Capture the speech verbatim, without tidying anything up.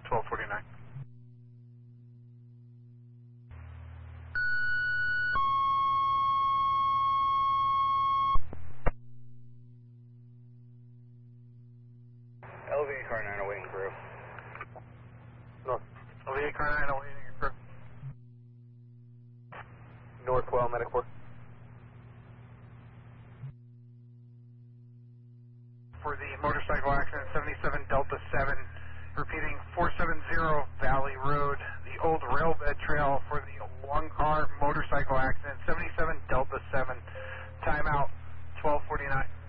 twelve forty-nine. Elevated car nine awaiting crew. North. Elevated car nine awaiting your crew. North twelve, medic four. For the motorcycle accident, seventy-seven Delta seven, repeating four seventy Valley Road, the old railbed trail for the one car motorcycle accident, seventy-seven Delta seven, timeout twelve forty-nine.